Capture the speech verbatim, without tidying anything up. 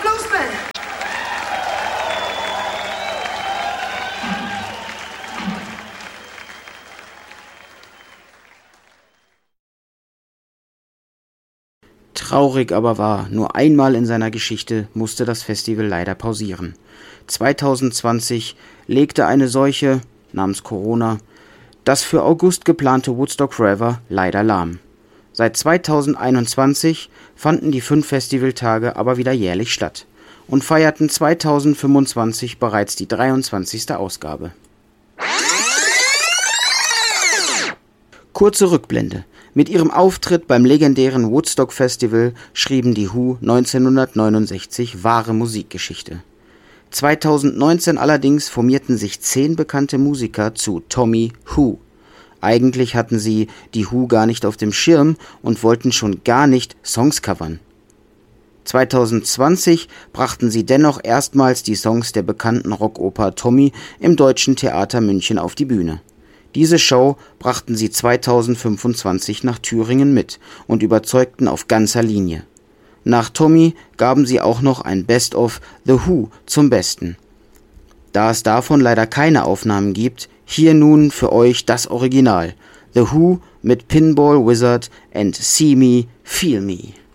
Bluesman. Traurig aber wahr, nur einmal in seiner Geschichte musste das Festival leider pausieren. zwanzig zwanzig legte eine Seuche namens Corona das für August geplante Woodstock Forever leider lahm. Seit zweitausendeinundzwanzig fanden die fünf Festivaltage aber wieder jährlich statt und feierten zweitausendfünfundzwanzig bereits die dreiundzwanzigste Ausgabe. Kurze Rückblende. Mit ihrem Auftritt beim legendären Woodstock Festival schrieben die Who neunzehnhundertneunundsechzig wahre Musikgeschichte. zweitausendneunzehn allerdings formierten sich zehn bekannte Musiker zu Tommy Who. Eigentlich hatten sie die Who gar nicht auf dem Schirm und wollten schon gar nicht Songs covern. zweitausendzwanzig brachten sie dennoch erstmals die Songs der bekannten Rockoper Tommy im Deutschen Theater München auf die Bühne. Diese Show brachten sie zweitausendfünfundzwanzig nach Thüringen mit und überzeugten auf ganzer Linie. Nach Tommy gaben sie auch noch ein Best-of The Who zum Besten. Da es davon leider keine Aufnahmen gibt, hier nun für euch das Original. The Who mit Pinball Wizard and See Me, Feel Me.